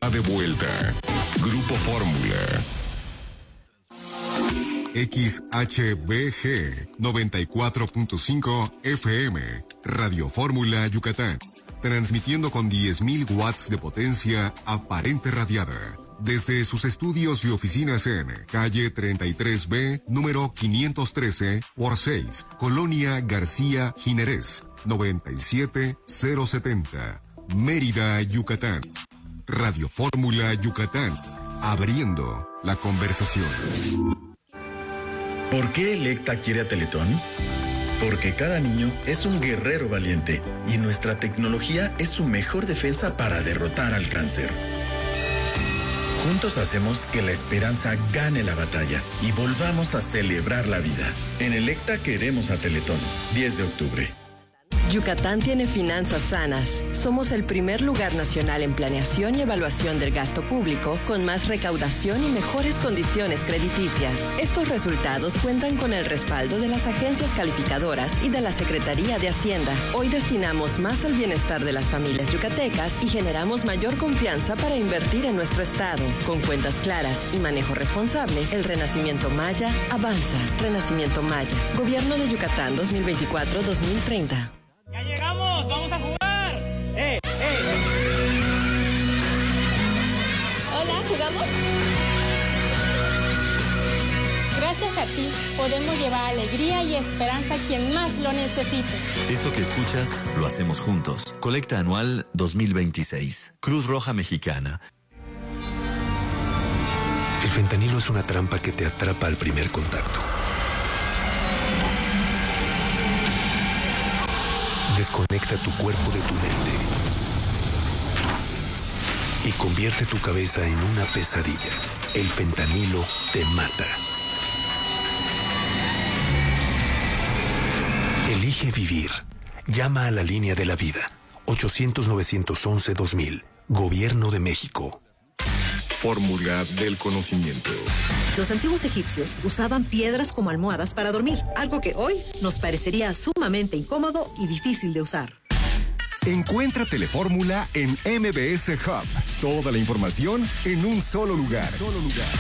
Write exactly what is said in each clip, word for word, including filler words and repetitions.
de vuelta. Grupo Fórmula. X H B G noventa y cuatro punto cinco F M, Radio Fórmula Yucatán, transmitiendo con diez mil watts de potencia aparente radiada, desde sus estudios y oficinas en calle treinta y tres B, número quinientos trece por seis, Colonia García Jiménez, noventa y siete mil setenta, Mérida, Yucatán. Radio Fórmula Yucatán, abriendo la conversación. ¿Por qué Electa quiere a Teletón? Porque cada niño es un guerrero valiente y nuestra tecnología es su mejor defensa para derrotar al cáncer. Juntos hacemos que la esperanza gane la batalla y volvamos a celebrar la vida. En Electa queremos a Teletón. diez de octubre. Yucatán tiene finanzas sanas. Somos el primer lugar nacional en planeación y evaluación del gasto público, con más recaudación y mejores condiciones crediticias. Estos resultados cuentan con el respaldo de las agencias calificadoras y de la Secretaría de Hacienda. Hoy destinamos más al bienestar de las familias yucatecas y generamos mayor confianza para invertir en nuestro estado. Con cuentas claras y manejo responsable, el Renacimiento Maya avanza. Renacimiento Maya. Gobierno de Yucatán dos mil veinticuatro a dos mil treinta. ¡Ya llegamos! ¡Vamos a jugar! ¡Eh, eh! Hola, ¿jugamos? Gracias a ti, podemos llevar alegría y esperanza a quien más lo necesite. Esto que escuchas, lo hacemos juntos. Colecta anual dos mil veintiséis. Cruz Roja Mexicana. El fentanilo es una trampa que te atrapa al primer contacto. Desconecta tu cuerpo de tu mente y convierte tu cabeza en una pesadilla. El fentanilo te mata. Elige vivir. Llama a la línea de la vida. ochocientos, novecientos once, dos mil. Gobierno de México. Fórmula del conocimiento. Los antiguos egipcios usaban piedras como almohadas para dormir, algo que hoy nos parecería sumamente incómodo y difícil de usar. Encuentra Telefórmula en M B S Hub. Toda la información en un solo lugar. Solo lugar.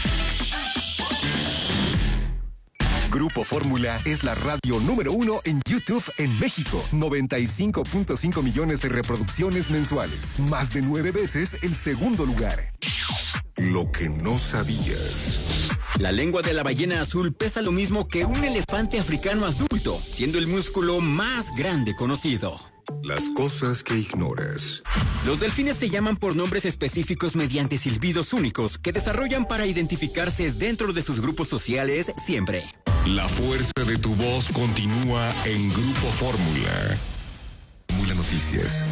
Grupo Fórmula es la radio número uno en YouTube en México. noventa y cinco punto cinco millones de reproducciones mensuales. Más de nueve veces el segundo lugar. Lo que no sabías. La lengua de la ballena azul pesa lo mismo que un elefante africano adulto, siendo el músculo más grande conocido. Las cosas que ignoras. Los delfines se llaman por nombres específicos mediante silbidos únicos que desarrollan para identificarse dentro de sus grupos sociales siempre. La fuerza de tu voz continúa en Grupo Fórmula. Fórmula Noticias.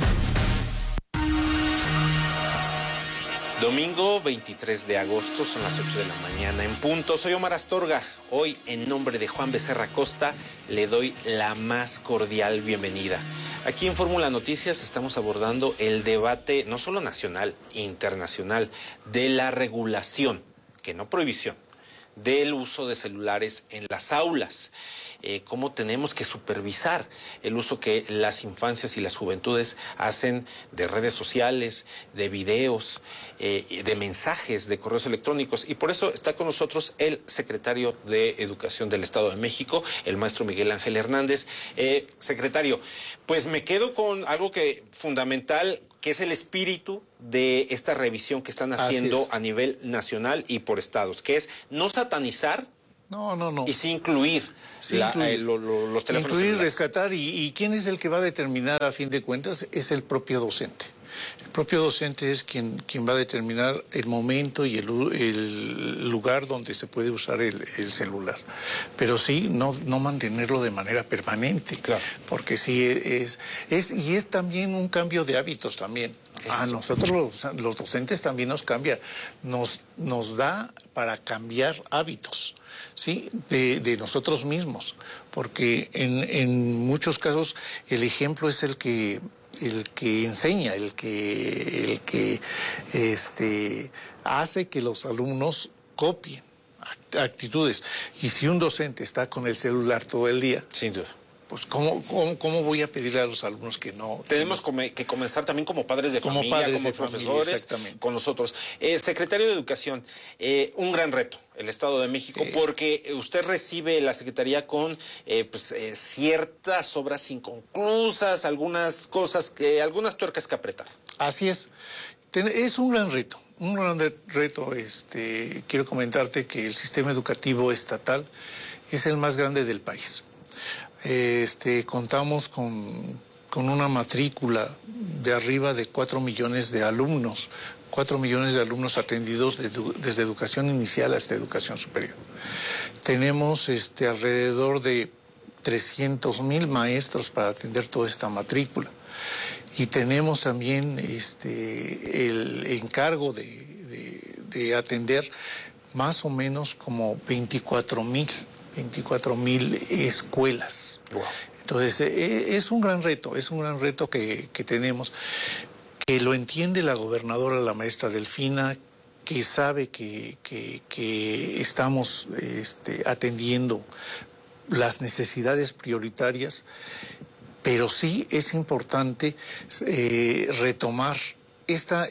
Domingo veintitrés de agosto, son las ocho de la mañana en punto. Soy Omar Astorga. Hoy, en nombre de Juan Becerra Costa, le doy la más cordial bienvenida. Aquí en Fórmula Noticias estamos abordando el debate, no solo nacional, internacional, de la regulación, que no prohibición, del uso de celulares en las aulas. Eh, cómo tenemos que supervisar el uso que las infancias y las juventudes hacen de redes sociales, de videos, eh, de mensajes, de correos electrónicos. Y por eso está con nosotros el secretario de Educación del Estado de México, el maestro Miguel Ángel Hernández. Eh, secretario, pues me quedo con algo que fundamental, que es el espíritu de esta revisión que están haciendo a nivel nacional y por estados, que es no satanizar, no, no, no. y sí incluir, sí, la, incluir. Eh, lo, lo, los teléfonos incluir, celulares. rescatar, y, y quién es el que va a determinar a fin de cuentas es el propio docente. El propio docente es quien, quien va a determinar el momento y el, el lugar donde se puede usar el, el celular. Pero sí, no, no mantenerlo de manera permanente. Claro. Porque sí es, es, y es también un cambio de hábitos también. Eso. A nosotros los, los docentes también nos cambia, nos, nos da para cambiar hábitos, ¿sí? De, de nosotros mismos, porque en, en muchos casos el ejemplo es el que el que enseña, el que el que este hace que los alumnos copien actitudes. Y si un docente está con el celular todo el día, sin duda, pues ¿cómo, cómo, cómo voy a pedirle a los alumnos que no? Tenemos que, no, que comenzar también como padres de como familia, padres como de profesores, familia, con nosotros. Eh, secretario de Educación, eh, un gran reto, el Estado de México, sí. porque usted recibe la Secretaría con eh, pues, eh, ciertas obras inconclusas, algunas cosas, que, algunas tuercas que apretar. Así es. Es un gran reto, un gran reto. Este, quiero comentarte que el sistema educativo estatal es el más grande del país. Este, contamos con, con una matrícula de arriba de cuatro millones de alumnos, cuatro millones de alumnos atendidos de, desde educación inicial hasta educación superior. Tenemos este, alrededor de trescientos mil maestros para atender toda esta matrícula. Y tenemos también este, el encargo de, de, de atender más o menos como veinticuatro mil escuelas. Wow. Entonces, es un gran reto, es un gran reto que, que tenemos, que lo entiende la gobernadora, la maestra Delfina, que sabe que, que, que estamos este, atendiendo las necesidades prioritarias. Pero sí es importante eh, retomar esta,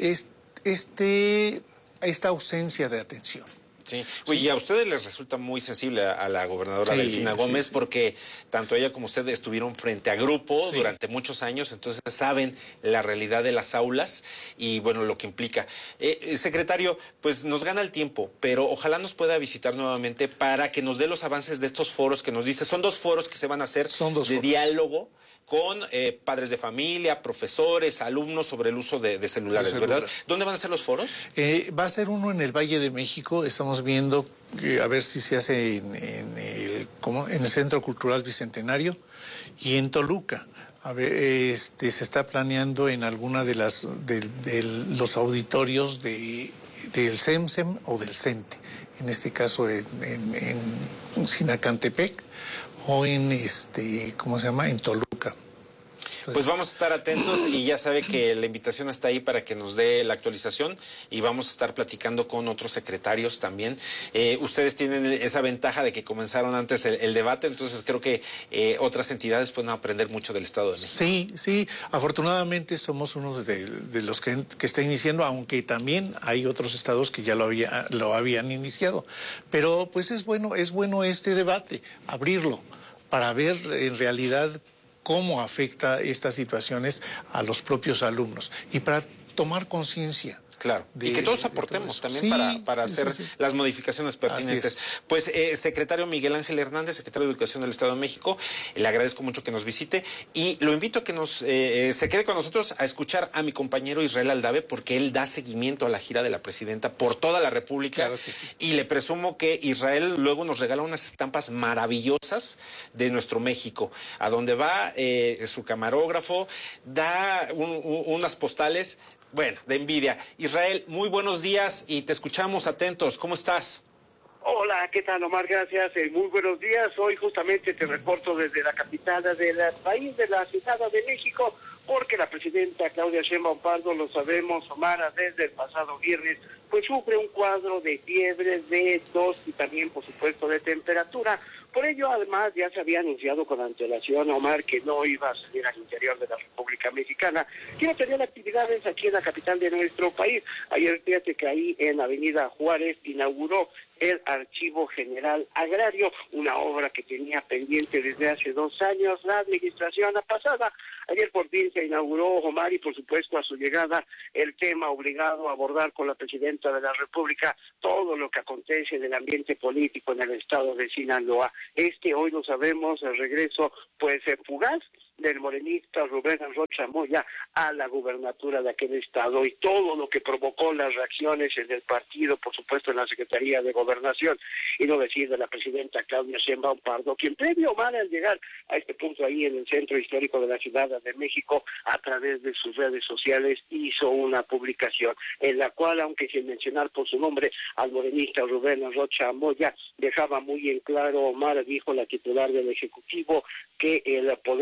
este, esta ausencia de atención. Sí, sí. Y a ustedes les resulta muy sensible a, a la gobernadora sí, Delfina Gómez, sí, sí. porque tanto ella como usted estuvieron frente a grupo sí. durante muchos años, entonces saben la realidad de las aulas y bueno, lo que implica. Eh, secretario, pues nos gana el tiempo, pero ojalá nos pueda visitar nuevamente para que nos dé los avances de estos foros que nos dice. Son dos foros que se van a hacer Son dos de foros. diálogo con eh, padres de familia, profesores, alumnos sobre el uso de, de celulares, de celular. ¿verdad? ¿Dónde van a ser los foros? Eh, va a ser uno en el Valle de México. Estamos viendo que, a ver si se hace en, en, el, como, en el Centro Cultural Bicentenario y en Toluca. A ver, este, se está planeando en alguna de las de, de los auditorios de, del SEMSEM o del CENTE. En este caso en, en, en Sinacantepec o en este, ¿cómo se llama? En Toluca. Pues vamos a estar atentos y ya sabe que la invitación está ahí para que nos dé la actualización y vamos a estar platicando con otros secretarios también. Eh, ustedes tienen esa ventaja de que comenzaron antes el, el debate, entonces creo que eh, otras entidades pueden aprender mucho del Estado de México. Sí, sí, afortunadamente somos uno de, de los que, que está iniciando, aunque también hay otros estados que ya lo, había, lo habían iniciado. Pero pues es bueno, es bueno este debate, abrirlo, para ver en realidad cómo afecta estas situaciones a los propios alumnos y para tomar conciencia. Claro, de, y que todos aportemos también sí, para, para hacer sí, sí. las modificaciones pertinentes. Pues, eh, secretario Miguel Ángel Hernández, secretario de Educación del Estado de México, le agradezco mucho que nos visite y lo invito a que nos eh, se quede con nosotros a escuchar a mi compañero Israel Aldave, porque él da seguimiento a la gira de la presidenta por toda la República. Claro que sí. Y le presumo que Israel luego nos regala unas estampas maravillosas de nuestro México, a donde va eh, su camarógrafo, da un, un, unas postales. Bueno, de envidia. Israel, muy buenos días y te escuchamos atentos. ¿Cómo estás? Hola, ¿qué tal, Omar? Gracias. Eh, muy buenos días. Hoy justamente te reporto desde la capital del país, de la Ciudad de México, porque la presidenta Claudia Sheinbaum Pardo, lo sabemos, Omar, desde el pasado viernes, pues sufre un cuadro de fiebre, de tos y también, por supuesto, de temperatura. Por ello, además, ya se había anunciado con antelación, Omar, que no iba a salir al interior de la República Mexicana, que no tenía actividades aquí en la capital de nuestro país. Ayer, fíjate que ahí en Avenida Juárez inauguró el Archivo General Agrario, una obra que tenía pendiente desde hace dos años la administración pasada. Ayer por fin se inauguró, Omar, y por supuesto a su llegada el tema obligado a abordar con la presidenta de la República todo lo que acontece en el ambiente político en el estado de Sinaloa. Este, hoy lo sabemos, el regreso pues fugaz del morenista Rubén Rocha Moya a la gubernatura de aquel estado y todo lo que provocó las reacciones en el partido, por supuesto en la Secretaría de Gobernación, y no decir de la presidenta Claudia Sheinbaum Pardo, quien previo, Omar, al llegar a este punto ahí en el centro histórico de la Ciudad de México, a través de sus redes sociales hizo una publicación en la cual, aunque sin mencionar por su nombre al morenista Rubén Rocha Moya, dejaba muy en claro, Omar, dijo la titular del Ejecutivo, que el poder sin privilegios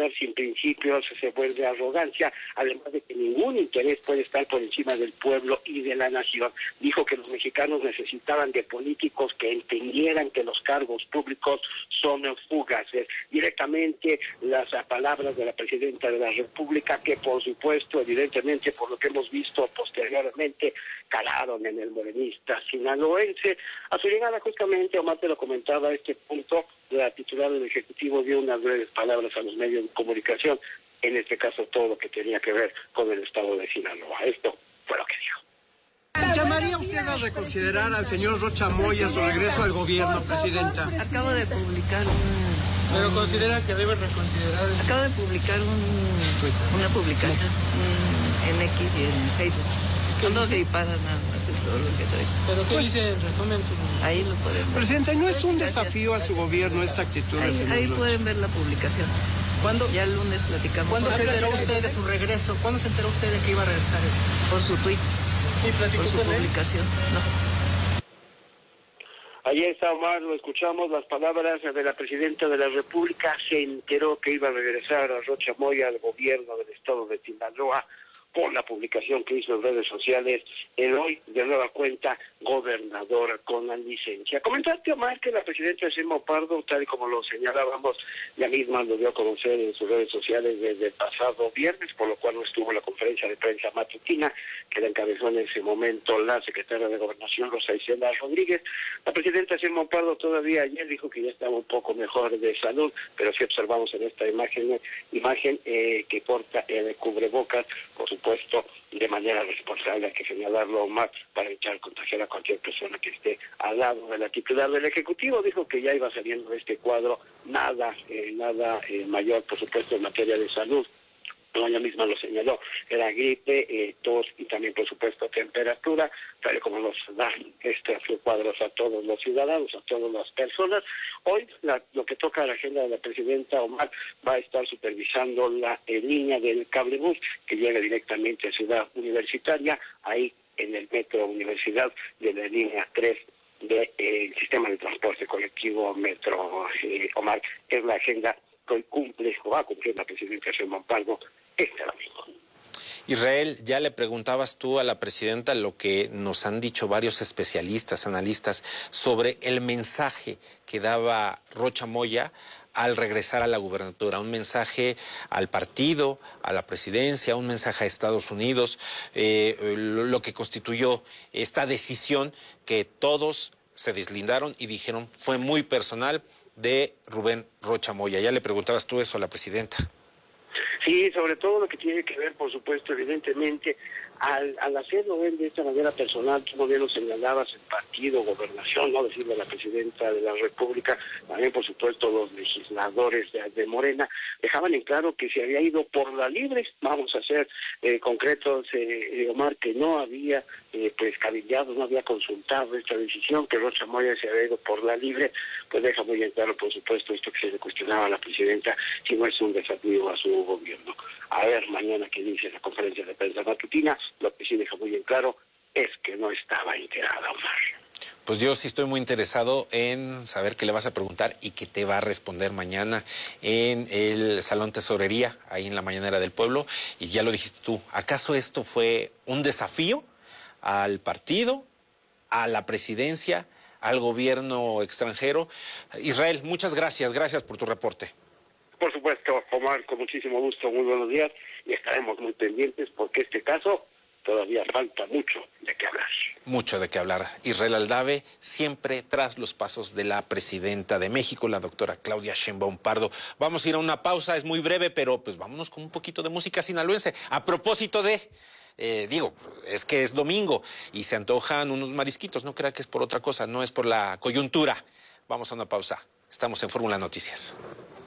principios se vuelve arrogancia, además de que ningún interés puede estar por encima del pueblo y de la nación. Dijo que los mexicanos necesitaban de políticos que entendieran que los cargos públicos son fugaces. Directamente las palabras de la presidenta de la República, que por supuesto, evidentemente, por lo que hemos visto posteriormente, calaron en el morenista sinaloense. A su llegada, justamente, Omar te lo comentaba, a este punto, la titular del Ejecutivo dio unas breves palabras a los medios de comunicación, en este caso todo lo que tenía que ver con el estado de Sinaloa. Esto fue lo que dijo. ¿Llamaría usted a reconsiderar al señor Rocha Moya su regreso al gobierno, presidenta? Acabo de publicar un... ¿Pero considera que debe reconsiderar? El... Acabo de publicar un, una publicación un, en X y en Facebook. No se para nada más, es todo lo que traigo. ¿Pero qué pues, dice en resumen? Su... Ahí lo pueden ver. Presidenta, ¿no es un desafío a su gobierno esta actitud? Ahí, ahí pueden ver la publicación. ¿Cuándo? Ya el lunes platicamos. ¿Cuándo se enteró usted de su regreso? ¿Cuándo se enteró usted de que iba a regresar? Por su tweet. ¿Y platicó Por su con publicación, él? No. Ahí está, Omar, lo escuchamos, las palabras de la presidenta de la República. Se enteró que iba a regresar a Rocha Moya al gobierno del estado de Sinaloa por la publicación que hizo en redes sociales el hoy de nueva cuenta gobernador con la licencia. Comentaste, Omar, que la presidenta Sheinbaum Pardo, tal y como lo señalábamos, ya misma lo dio a conocer en sus redes sociales desde el pasado viernes, por lo cual no estuvo en la conferencia de prensa matutina que la encabezó en ese momento la secretaria de Gobernación, Rosa Isela Rodríguez. La presidenta Sheinbaum Pardo todavía ayer dijo que ya estaba un poco mejor de salud, pero sí observamos en esta imagen, imagen eh, que porta el cubrebocas, por supuesto, puesto de manera responsable, hay que señalarlo, Omar, para evitar contagiar a cualquier persona que esté al lado de la titular del Ejecutivo. Dijo que ya iba saliendo de este cuadro, nada, eh, nada eh, mayor, por supuesto, en materia de salud. Ella misma lo señaló, era gripe, eh, tos y también, por supuesto, temperatura, tal y como nos dan estos cuadros a todos los ciudadanos, a todas las personas. Hoy, la, lo que toca a la agenda de la presidenta, Omar, va a estar supervisando la eh, línea del cablebús que llega directamente a Ciudad Universitaria, ahí en el Metro Universidad de la línea tres del eh, sistema de transporte colectivo Metro, eh, Omar. Es la agenda que hoy cumple o va a cumplir la presidenta Sheinbaum Pardo este domingo. Israel, ya le preguntabas tú a la presidenta lo que nos han dicho varios especialistas, analistas, sobre el mensaje que daba Rocha Moya al regresar a la gubernatura, un mensaje al partido, a la presidencia, un mensaje a Estados Unidos, eh, lo, lo que constituyó esta decisión que todos se deslindaron y dijeron fue muy personal de Rubén Rocha Moya. Ya le preguntabas tú eso a la presidenta. Sí, sobre todo lo que tiene que ver, por supuesto, evidentemente, al, al hacerlo él de esta manera personal, tú muy bien lo señalabas, el partido, gobernación, no decirle a la presidenta de la República, también, por supuesto, los legisladores de, de Morena, dejaban en claro que se había ido por la libre. Vamos a ser eh, concretos, eh, Omar, que no había eh, pues cabildeado, no había consultado esta decisión, que Rocha Moya se había ido por la libre, pues deja muy en claro, por supuesto, esto que se le cuestionaba a la presidenta, si no es un desafío a su gobierno. A ver mañana qué dice la conferencia de prensa matutina. Lo que sí deja muy en claro es que no estaba enterada, Omar. Pues yo sí estoy muy interesado en saber qué le vas a preguntar y qué te va a responder mañana en el Salón Tesorería, ahí en la Mañanera del Pueblo. Y ya lo dijiste tú, ¿acaso esto fue un desafío al partido, a la presidencia, al gobierno extranjero? Israel, muchas gracias, gracias por tu reporte. Por supuesto, Omar, con muchísimo gusto, muy buenos días, y estaremos muy pendientes porque este caso todavía falta mucho de qué hablar. Mucho de qué hablar. Israel Aldave, siempre tras los pasos de la presidenta de México, la doctora Claudia Sheinbaum Pardo. Vamos a ir a una pausa, es muy breve, pero pues vámonos con un poquito de música sinaloense. A propósito de... Eh, digo, es que es domingo y se antojan unos marisquitos, no crea que es por otra cosa, no es por la coyuntura. Vamos a una pausa, estamos en Fórmula Noticias.